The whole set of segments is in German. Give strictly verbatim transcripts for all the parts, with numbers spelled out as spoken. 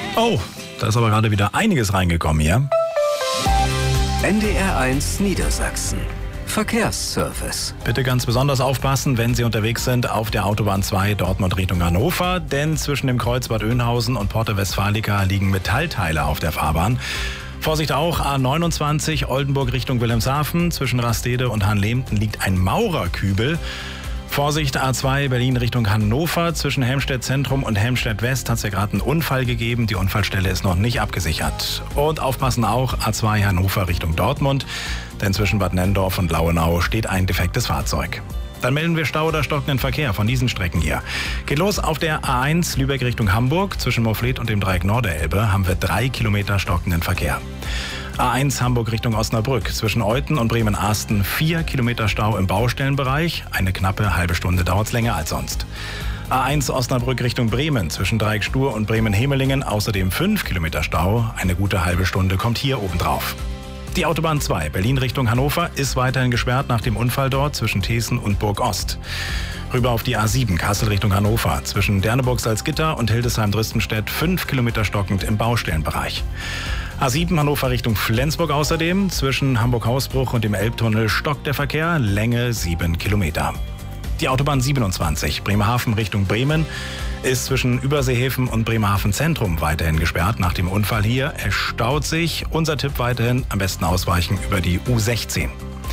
Oh, da ist aber gerade wieder einiges reingekommen hier. N D R eins Niedersachsen. Verkehrsservice. Bitte ganz besonders aufpassen, wenn Sie unterwegs sind auf der Autobahn zwei Dortmund Richtung Hannover, denn zwischen dem Kreuz Bad Oeynhausen und Porta Westfalica liegen Metallteile auf der Fahrbahn. Vorsicht auch, A neunundzwanzig Oldenburg Richtung Wilhelmshaven, zwischen Rastede und Hanlehmten liegt ein Maurerkübel. Vorsicht, A zwei Berlin Richtung Hannover, zwischen Helmstedt Zentrum und Helmstedt West hat es ja gerade einen Unfall gegeben. Die Unfallstelle ist noch nicht abgesichert. Und aufpassen auch, A zwei Hannover Richtung Dortmund, denn zwischen Bad Nenndorf und Lauenau steht ein defektes Fahrzeug. Dann melden wir Stau oder stockenden Verkehr von diesen Strecken hier. Geht los auf der A eins Lübeck Richtung Hamburg. Zwischen Mofflet und dem Dreieck Norderelbe haben wir drei Kilometer stockenden Verkehr. A eins Hamburg Richtung Osnabrück. Zwischen Euthen und Bremen-Arsten vier Kilometer Stau im Baustellenbereich. Eine knappe halbe Stunde dauert es länger als sonst. A eins Osnabrück Richtung Bremen. Zwischen Dreieck Stur und Bremen-Hemelingen außerdem fünf Kilometer Stau. Eine gute halbe Stunde kommt hier obendrauf. Die Autobahn zwei Berlin Richtung Hannover ist weiterhin gesperrt nach dem Unfall dort zwischen Thesen und Burg Ost. Rüber auf die A sieben Kassel Richtung Hannover. Zwischen Derneburg-Salzgitter und Hildesheim-Drüstenstedt fünf Kilometer stockend im Baustellenbereich. A sieben Hannover Richtung Flensburg außerdem. Zwischen Hamburg-Hausbruch und dem Elbtunnel stockt der Verkehr. Länge sieben Kilometer. Die Autobahn siebenundzwanzig Bremerhaven Richtung Bremen ist zwischen Überseehäfen und Bremerhaven Zentrum weiterhin gesperrt nach dem Unfall hier. Es staut sich. Unser Tipp weiterhin, am besten ausweichen über die U sechzehn.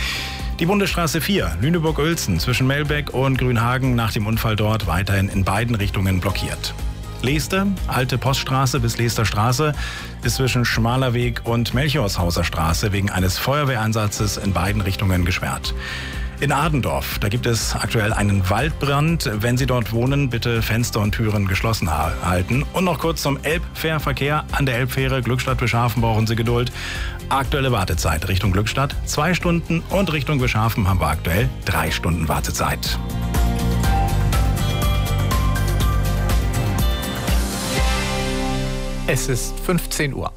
Die Bundesstraße vier, Lüneburg-Uelzen, zwischen Melbeck und Grünhagen nach dem Unfall dort weiterhin in beiden Richtungen blockiert. Leeste, Alte Poststraße bis Leester Straße, ist zwischen Schmaler Weg und Melchiorshauser Straße wegen eines Feuerwehreinsatzes in beiden Richtungen gesperrt. In Adendorf, da gibt es aktuell einen Waldbrand. Wenn Sie dort wohnen, bitte Fenster und Türen geschlossen halten. Und noch kurz zum Elbfährverkehr. An der Elbfähre Glückstadt-Bischhafen brauchen Sie Geduld. Aktuelle Wartezeit Richtung Glückstadt zwei Stunden und Richtung Bischhafen haben wir aktuell drei Stunden Wartezeit. Es ist fünfzehn Uhr.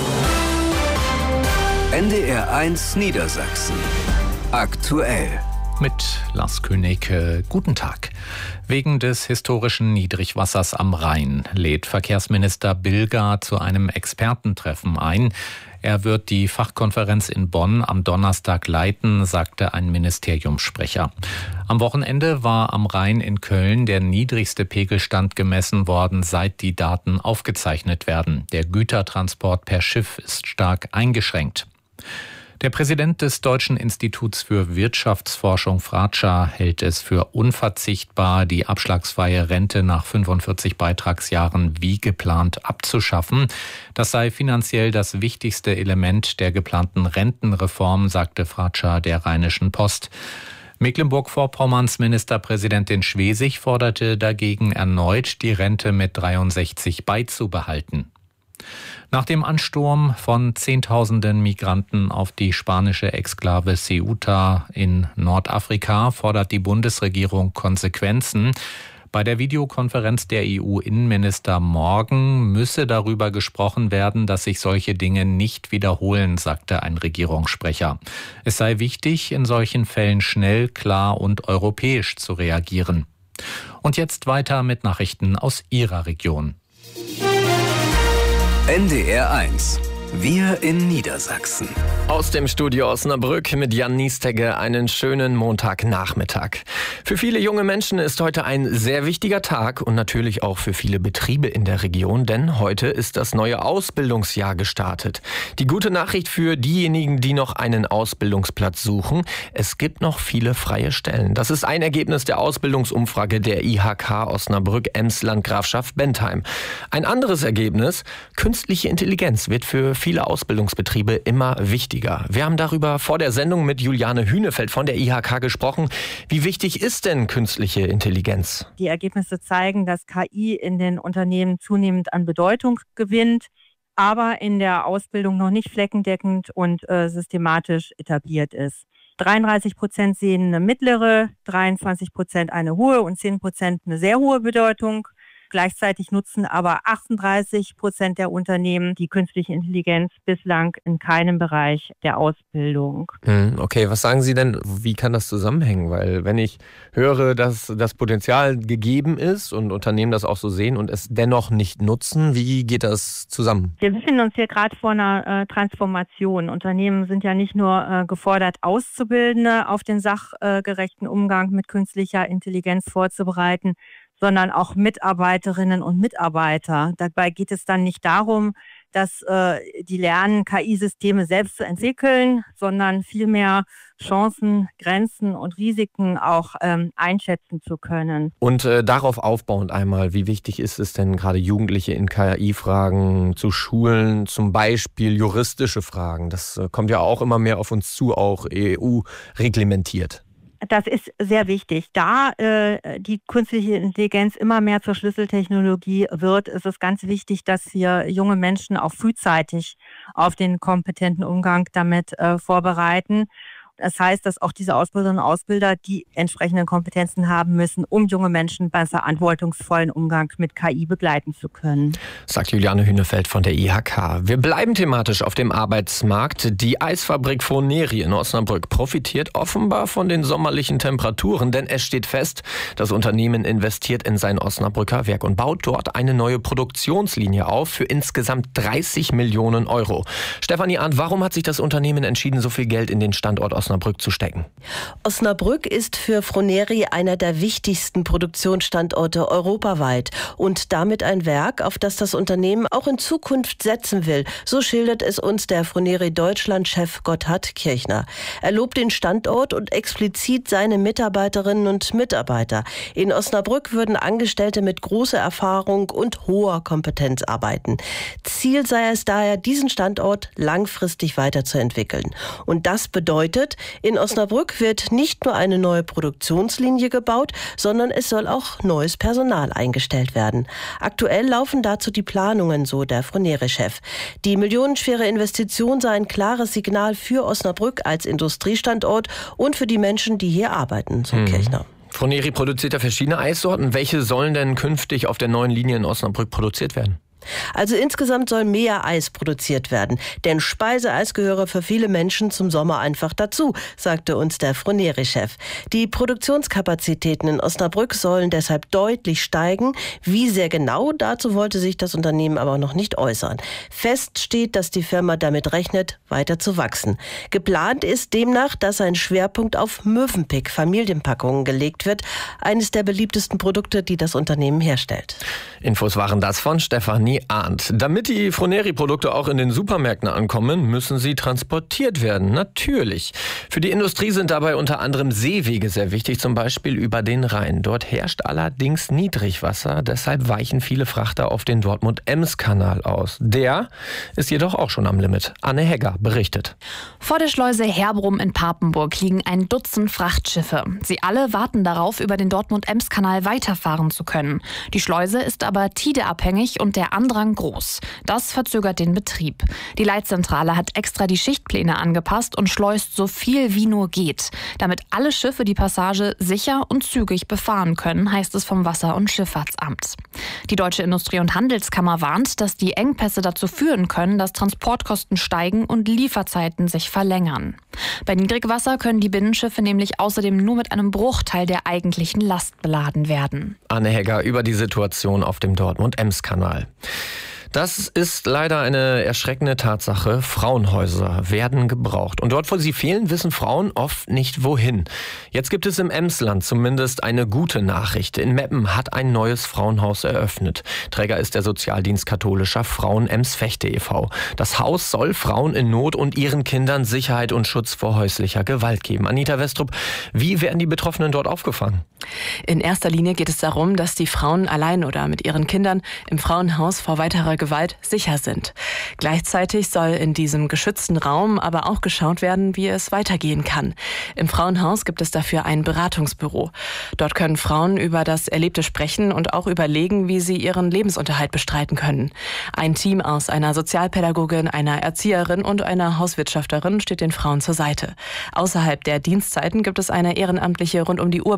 N D R eins Niedersachsen. Aktuell. Mit Lars König, guten Tag. Wegen des historischen Niedrigwassers am Rhein lädt Verkehrsminister Bilger zu einem Expertentreffen ein. Er wird die Fachkonferenz in Bonn am Donnerstag leiten, sagte ein Ministeriumssprecher. Am Wochenende war am Rhein in Köln der niedrigste Pegelstand gemessen worden, seit die Daten aufgezeichnet werden. Der Gütertransport per Schiff ist stark eingeschränkt. Der Präsident des Deutschen Instituts für Wirtschaftsforschung Fratscher hält es für unverzichtbar, die abschlagsfreie Rente nach fünfundvierzig Beitragsjahren wie geplant abzuschaffen. Das sei finanziell das wichtigste Element der geplanten Rentenreform, sagte Fratscher der Rheinischen Post. Mecklenburg-Vorpommerns Ministerpräsidentin Schwesig forderte dagegen erneut, die Rente mit dreiundsechzig beizubehalten. Nach dem Ansturm von Zehntausenden Migranten auf die spanische Exklave Ceuta in Nordafrika fordert die Bundesregierung Konsequenzen. Bei der Videokonferenz der E U-Innenminister morgen müsse darüber gesprochen werden, dass sich solche Dinge nicht wiederholen, sagte ein Regierungssprecher. Es sei wichtig, in solchen Fällen schnell, klar und europäisch zu reagieren. Und jetzt weiter mit Nachrichten aus Ihrer Region. N D R eins. Wir in Niedersachsen. Aus dem Studio Osnabrück mit Jan Niestegge einen schönen Montagnachmittag. Für viele junge Menschen ist heute ein sehr wichtiger Tag und natürlich auch für viele Betriebe in der Region, denn heute ist das neue Ausbildungsjahr gestartet. Die gute Nachricht für diejenigen, die noch einen Ausbildungsplatz suchen: Es gibt noch viele freie Stellen. Das ist ein Ergebnis der Ausbildungsumfrage der I H K Osnabrück-Ems-Landgrafschaft Bentheim. Ein anderes Ergebnis: Künstliche Intelligenz wird für viele Ausbildungsbetriebe immer wichtiger. Wir haben darüber vor der Sendung mit Juliane Hünefeld von der I H K gesprochen. Wie wichtig ist denn künstliche Intelligenz? Die Ergebnisse zeigen, dass K I in den Unternehmen zunehmend an Bedeutung gewinnt, aber in der Ausbildung noch nicht flächendeckend und äh, systematisch etabliert ist. dreiunddreißig Prozent sehen eine mittlere, dreiundzwanzig Prozent eine hohe und zehn Prozent eine sehr hohe Bedeutung. Gleichzeitig nutzen aber achtunddreißig Prozent der Unternehmen die künstliche Intelligenz bislang in keinem Bereich der Ausbildung. Okay, was sagen Sie denn, wie kann das zusammenhängen? Weil wenn ich höre, dass das Potenzial gegeben ist und Unternehmen das auch so sehen und es dennoch nicht nutzen, wie geht das zusammen? Wir befinden uns hier gerade vor einer äh, Transformation. Unternehmen sind ja nicht nur äh, gefordert, Auszubildende auf den sachgerechten äh, Umgang mit künstlicher Intelligenz vorzubereiten, sondern auch Mitarbeiterinnen und Mitarbeiter. Dabei geht es dann nicht darum, dass äh, die lernen, K I-Systeme selbst zu entwickeln, sondern vielmehr Chancen, Grenzen und Risiken auch ähm, einschätzen zu können. Und äh, darauf aufbauend einmal, wie wichtig ist es denn gerade Jugendliche in K I-Fragen zu schulen, zum Beispiel juristische Fragen? Das äh, kommt ja auch immer mehr auf uns zu, auch E U-reglementiert. Das ist sehr wichtig. Da äh, die künstliche Intelligenz immer mehr zur Schlüsseltechnologie wird, ist es ganz wichtig, dass wir junge Menschen auch frühzeitig auf den kompetenten Umgang damit äh, vorbereiten. Das heißt, dass auch diese Ausbilderinnen und Ausbilder die entsprechenden Kompetenzen haben müssen, um junge Menschen beim verantwortungsvollen Umgang mit K I begleiten zu können. Sagt Juliane Hünefeld von der I H K. Wir bleiben thematisch auf dem Arbeitsmarkt. Die Eisfabrik Froneri in Osnabrück profitiert offenbar von den sommerlichen Temperaturen, denn es steht fest, das Unternehmen investiert in sein Osnabrücker Werk und baut dort eine neue Produktionslinie auf für insgesamt dreißig Millionen Euro. Stefanie Arndt, warum hat sich das Unternehmen entschieden, so viel Geld in den Standort Osnabrück Osnabrück zu stecken? Osnabrück ist für Froneri einer der wichtigsten Produktionsstandorte europaweit und damit ein Werk, auf das das Unternehmen auch in Zukunft setzen will. So schildert es uns der Froneri Deutschland-Chef Gotthard Kirchner. Er lobt den Standort und explizit seine Mitarbeiterinnen und Mitarbeiter. In Osnabrück würden Angestellte mit großer Erfahrung und hoher Kompetenz arbeiten. Ziel sei es daher, diesen Standort langfristig weiterzuentwickeln. Und das bedeutet, in Osnabrück wird nicht nur eine neue Produktionslinie gebaut, sondern es soll auch neues Personal eingestellt werden. Aktuell laufen dazu die Planungen, so der Froneri-Chef. Die millionenschwere Investition sei ein klares Signal für Osnabrück als Industriestandort und für die Menschen, die hier arbeiten, so hm. Kirchner. Froneri produziert ja verschiedene Eissorten. Welche sollen denn künftig auf der neuen Linie in Osnabrück produziert werden? Also insgesamt soll mehr Eis produziert werden, denn Speiseeis gehöre für viele Menschen zum Sommer einfach dazu, sagte uns der Froneri-Chef. Die Produktionskapazitäten in Osnabrück sollen deshalb deutlich steigen. Wie sehr genau, dazu wollte sich das Unternehmen aber noch nicht äußern. Fest steht, dass die Firma damit rechnet, weiter zu wachsen. Geplant ist demnach, dass ein Schwerpunkt auf Mövenpick Familienpackungen gelegt wird, eines der beliebtesten Produkte, die das Unternehmen herstellt. Infos waren das von Stefanie Arndt. Damit die Froneri-Produkte auch in den Supermärkten ankommen, müssen sie transportiert werden. Natürlich. Für die Industrie sind dabei unter anderem Seewege sehr wichtig, zum Beispiel über den Rhein. Dort herrscht allerdings Niedrigwasser, deshalb weichen viele Frachter auf den Dortmund-Ems-Kanal aus. Der ist jedoch auch schon am Limit. Anne Hegger berichtet. Vor der Schleuse Herbrum in Papenburg liegen ein Dutzend Frachtschiffe. Sie alle warten darauf, über den Dortmund-Ems-Kanal weiterfahren zu können. Die Schleuse ist aber tideabhängig und der Andrang groß. Das verzögert den Betrieb. Die Leitzentrale hat extra die Schichtpläne angepasst und schleust so viel wie nur geht. Damit alle Schiffe die Passage sicher und zügig befahren können, heißt es vom Wasser- und Schifffahrtsamt. Die Deutsche Industrie- und Handelskammer warnt, dass die Engpässe dazu führen können, dass Transportkosten steigen und Lieferzeiten sich verlängern. Bei Niedrigwasser können die Binnenschiffe nämlich außerdem nur mit einem Bruchteil der eigentlichen Last beladen werden. Anne Hegger über die Situation auf dem Dortmund-Ems-Kanal. Das ist leider eine erschreckende Tatsache. Frauenhäuser werden gebraucht. Und dort, wo sie fehlen, wissen Frauen oft nicht wohin. Jetzt gibt es im Emsland zumindest eine gute Nachricht. In Meppen hat ein neues Frauenhaus eröffnet. Träger ist der Sozialdienst katholischer Frauen Ems-Fechte e V Das Haus soll Frauen in Not und ihren Kindern Sicherheit und Schutz vor häuslicher Gewalt geben. Anita Westrup, wie werden die Betroffenen dort aufgefangen? In erster Linie geht es darum, dass die Frauen allein oder mit ihren Kindern im Frauenhaus vor weiterer Gewalt sicher sind. Gleichzeitig soll in diesem geschützten Raum aber auch geschaut werden, wie es weitergehen kann. Im Frauenhaus gibt es dafür ein Beratungsbüro. Dort können Frauen über das Erlebte sprechen und auch überlegen, wie sie ihren Lebensunterhalt bestreiten können. Ein Team aus einer Sozialpädagogin, einer Erzieherin und einer Hauswirtschafterin steht den Frauen zur Seite. Außerhalb der Dienstzeiten gibt es eine ehrenamtliche Rund-um-die-Uhr-Bereitschaft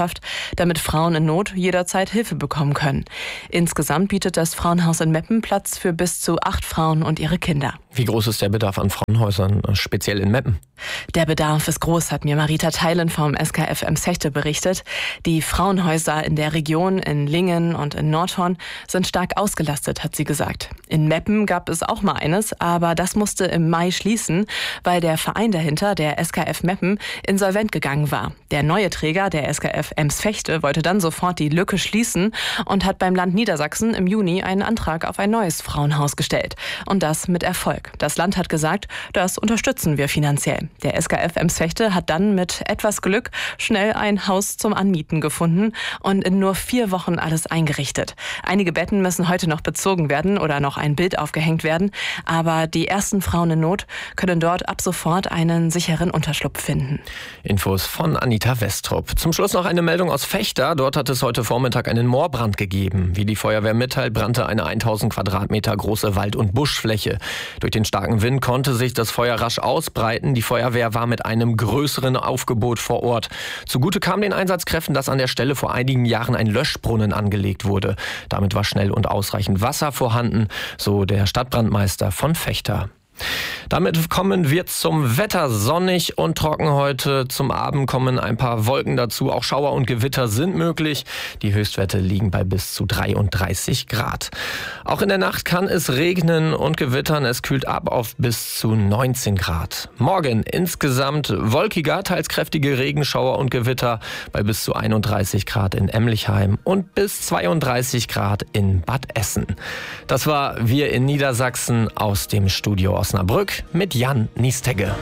beschafft, damit Frauen in Not jederzeit Hilfe bekommen können. Insgesamt bietet das Frauenhaus in Meppen Platz für bis zu acht Frauen und ihre Kinder. Wie groß ist der Bedarf an Frauenhäusern, speziell in Meppen? Der Bedarf ist groß, hat mir Marita Theilen vom S K F Emsfechte berichtet. Die Frauenhäuser in der Region, in Lingen und in Nordhorn, sind stark ausgelastet, hat sie gesagt. In Meppen gab es auch mal eines, aber das musste im Mai schließen, weil der Verein dahinter, der S K F Meppen, insolvent gegangen war. Der neue Träger, der S K F Emsfechte, wollte dann sofort die Lücke schließen und hat beim Land Niedersachsen im Juni einen Antrag auf ein neues Frauenhaus gestellt. Und das mit Erfolg. Das Land hat gesagt, das unterstützen wir finanziell. Der S K F Emsfechte hat dann mit etwas Glück schnell ein Haus zum Anmieten gefunden und in nur vier Wochen alles eingerichtet. Einige Betten müssen heute noch bezogen werden oder noch ein Bild aufgehängt werden, aber die ersten Frauen in Not können dort ab sofort einen sicheren Unterschlupf finden. Infos von Anita Westrup. Zum Schluss noch eine Meldung aus Vechta. Dort hat es heute Vormittag einen Moorbrand gegeben. Wie die Feuerwehr mitteilt, brannte eine tausend Quadratmeter große Wald- und Buschfläche. Durch den starken Wind konnte sich das Feuer rasch ausbreiten. Die Feuerwehr war mit einem größeren Aufgebot vor Ort. Zugute kam den Einsatzkräften, dass an der Stelle vor einigen Jahren ein Löschbrunnen angelegt wurde. Damit war schnell und ausreichend Wasser vorhanden, so der Stadtbrandmeister von Vechta. Damit kommen wir zum Wetter. Sonnig und trocken heute. Zum Abend kommen ein paar Wolken dazu. Auch Schauer und Gewitter sind möglich. Die Höchstwerte liegen bei bis zu dreiunddreißig Grad. Auch in der Nacht kann es regnen und gewittern. Es kühlt ab auf bis zu neunzehn Grad. Morgen insgesamt wolkiger, teils kräftige Regenschauer und Gewitter bei bis zu einunddreißig Grad in Emlichheim und bis zweiunddreißig Grad in Bad Essen. Das war Wir in Niedersachsen aus dem Studio Osnabrück mit Jan Niestegge.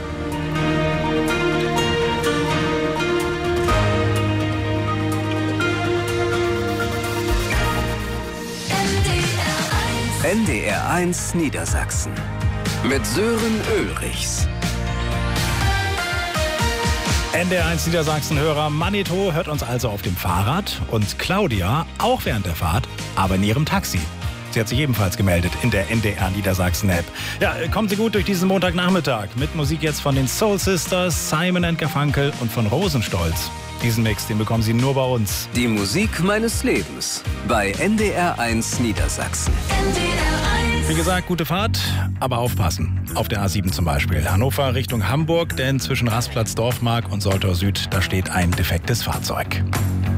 N D R eins Niedersachsen mit Sören Ulrichs. N D R eins Niedersachsen-Hörer Manito hört uns also auf dem Fahrrad und Claudia auch während der Fahrt, aber in ihrem Taxi. Sie hat sich ebenfalls gemeldet in der N D R Niedersachsen-App. Ja, kommen Sie gut durch diesen Montagnachmittag. Mit Musik jetzt von den Soul Sisters, Simon and Garfunkel und von Rosenstolz. Diesen Mix, den bekommen Sie nur bei uns. Die Musik meines Lebens bei N D R eins Niedersachsen. N D R eins. Wie gesagt, gute Fahrt, aber aufpassen. Auf der A sieben zum Beispiel. Hannover Richtung Hamburg, denn zwischen Rastplatz Dorfmark und Soltau Süd, da steht ein defektes Fahrzeug.